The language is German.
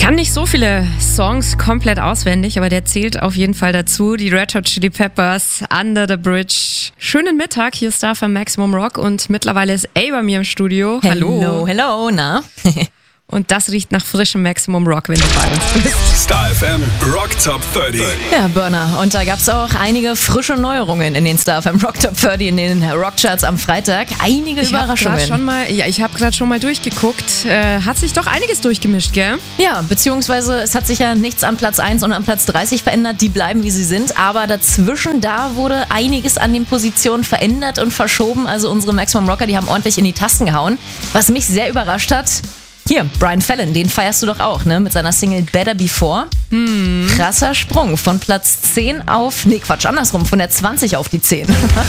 kann nicht so viele Songs komplett auswendig, aber der zählt auf jeden Fall dazu. Die Red Hot Chili Peppers, Under the Bridge. Schönen Mittag, hier ist Star FM Maximum Rock und mittlerweile ist A bei mir im Studio. Hallo, na? Und das riecht nach frischem Maximum Rock, wenn du bei uns bist. Star FM Rock Top 30. Ja, Burner. Und da gab's auch einige frische Neuerungen in den Star FM Rock Top 30, in den Rockcharts am Freitag. Einige Überraschungen. Ich habe gerade schon mal durchgeguckt. Hat sich doch einiges durchgemischt, gell? Ja, beziehungsweise es hat sich ja nichts an Platz 1 und an Platz 30 verändert. Die bleiben, wie sie sind. Aber dazwischen, da wurde einiges an den Positionen verändert und verschoben. Also unsere Maximum Rocker, die haben ordentlich in die Tasten gehauen. Was mich sehr überrascht hat... Hier, Brian Fallon, den feierst du doch auch, ne? Mit seiner Single Better Before. Krasser Sprung von Platz 10 auf, andersrum, von der 20 auf die 10.